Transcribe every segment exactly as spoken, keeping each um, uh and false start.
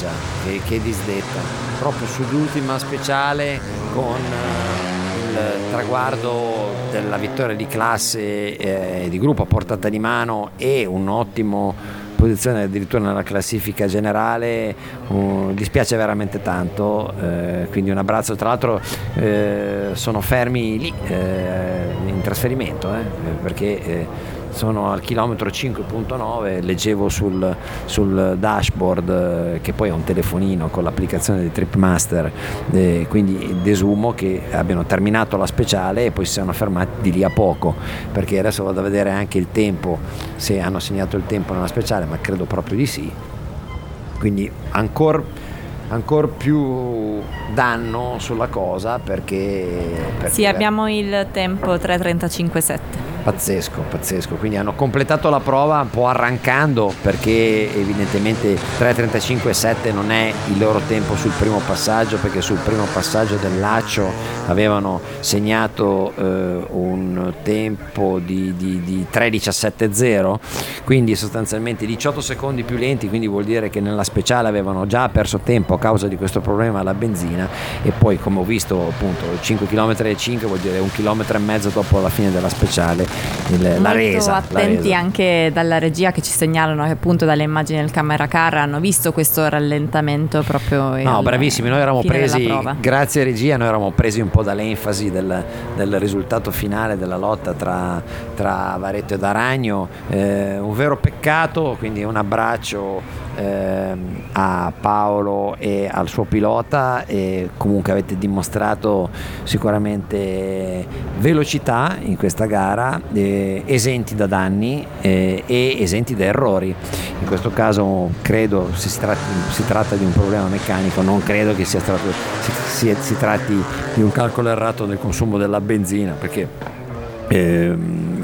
già, che, che disdetta. Proprio sull'ultima speciale con il traguardo della vittoria di classe eh, di gruppo a portata di mano e un ottimo posizione addirittura nella classifica generale, uh, dispiace veramente tanto, eh, quindi un abbraccio. Tra l'altro eh, sono fermi lì eh, in trasferimento eh, perché eh, sono al chilometro cinque virgola nove, leggevo sul, sul dashboard eh, che poi è un telefonino con l'applicazione di Tripmaster, eh, quindi desumo che abbiano terminato la speciale e poi si sono fermati di lì a poco, perché adesso vado a vedere anche il tempo, se hanno segnato il tempo nella speciale, ma credo proprio di sì, quindi ancora ancora più danno sulla cosa, perché, perché sì, abbiamo il tempo tre trentacinque sette. Pazzesco, pazzesco, quindi hanno completato la prova un po' arrancando, perché evidentemente tre trentacinque sette non è il loro tempo sul primo passaggio, perché sul primo passaggio del Lacio avevano segnato eh, un tempo di, di, di tre diciassette zero, quindi sostanzialmente diciotto secondi più lenti, quindi vuol dire che nella speciale avevano già perso tempo a causa di questo problema alla benzina, e poi come ho visto appunto cinque virgola cinque km vuol dire un chilometro e mezzo dopo la fine della speciale il, la resa. Attenti la resa. Anche dalla regia che ci segnalano che appunto dalle immagini del camera car hanno visto questo rallentamento proprio. No, bravissimi, noi eravamo presi, grazie regia, noi eravamo presi un po' dall'enfasi del, del risultato finale della lotta tra, tra Varetto ed Aragno, eh, un vero peccato, quindi un abbraccio eh, a Paolo e al suo pilota, e comunque avete dimostrato sicuramente velocità in questa gara, eh, esenti da danni eh, e esenti da errori. In questo caso credo si, si, tratti, si tratta di un problema meccanico, non credo che sia stato, si, si, si tratti di un calcolo errato del consumo della benzina, perché eh,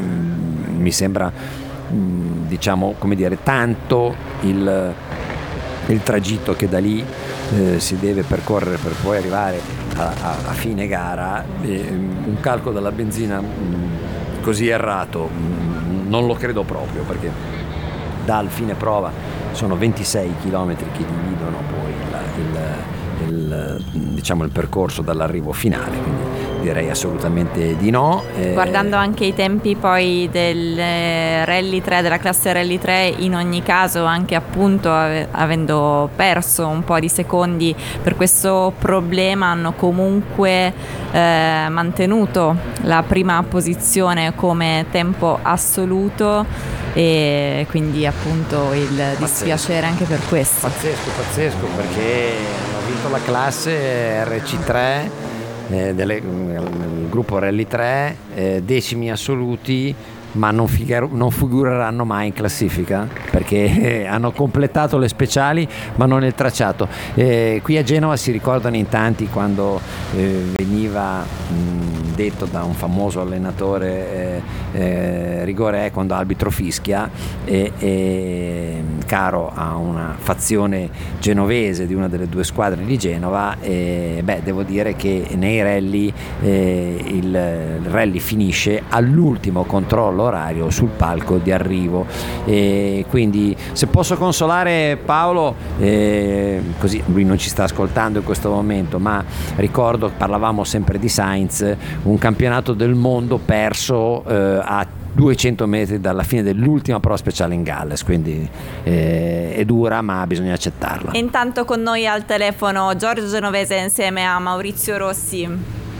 mi sembra diciamo come dire tanto il, il tragitto che da lì eh, si deve percorrere per poi arrivare a, a, a fine gara, eh, un calcolo della benzina mh, così errato mh, non lo credo proprio, perché dal fine prova sono ventisei chilometri che dividono poi la, il, il, diciamo il percorso dall'arrivo finale, quindi direi assolutamente di no. Eh, Guardando anche i tempi poi del Rally tre, della classe Rally tre, in ogni caso anche appunto ave- avendo perso un po' di secondi per questo problema, hanno comunque eh, mantenuto la prima posizione come tempo assoluto, e quindi appunto il pazzesco. Dispiacere anche per questo. Pazzesco, pazzesco, perché hanno vinto la classe R C tre, Eh, delle, il gruppo Rally tre, eh, decimi assoluti, ma non, figar- non figureranno mai in classifica, perché eh, hanno completato le speciali ma non il tracciato. Eh, qui a Genova si ricordano in tanti quando eh, veniva mh, detto da un famoso allenatore eh, eh, rigore è quando l'arbitro fischia, e, e caro a una fazione genovese di una delle due squadre di Genova, e beh, devo dire che nei rally eh, il, il rally finisce all'ultimo controllo orario sul palco di arrivo, e quindi se posso consolare Paolo, eh, così lui non ci sta ascoltando in questo momento, ma ricordo, parlavamo sempre di Sainz, un campionato del mondo perso eh, a duecento metri dalla fine dell'ultima prova speciale in Galles, quindi eh, è dura ma bisogna accettarla. E intanto con noi al telefono Giorgio Genovese insieme a Maurizio Rossi.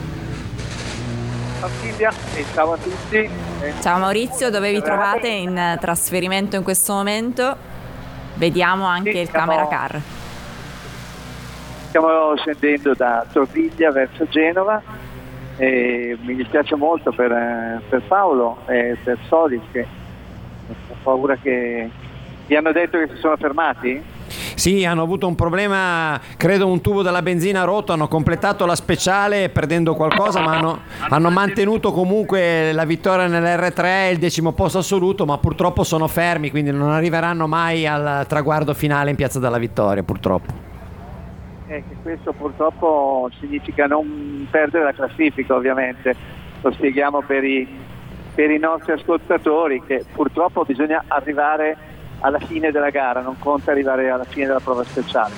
Ciao Silvia e ciao a tutti. Ciao Maurizio, dove vi trovate in trasferimento in questo momento? Vediamo anche sì, il stiamo, camera car. Stiamo scendendo da Torviglia verso Genova, e mi dispiace molto per, per Paolo e per Solis, che ho paura che vi hanno detto che si sono fermati. Sì, hanno avuto un problema, credo un tubo della benzina rotto, hanno completato la speciale perdendo qualcosa, ma hanno, hanno mantenuto comunque la vittoria nell'R tre, il decimo posto assoluto, ma purtroppo sono fermi, quindi non arriveranno mai al traguardo finale in Piazza della Vittoria, purtroppo. Eh, che questo purtroppo significa non perdere la classifica, ovviamente. Lo spieghiamo per i, per i nostri ascoltatori, che purtroppo bisogna arrivare alla fine della gara, non conta arrivare alla fine della prova speciale.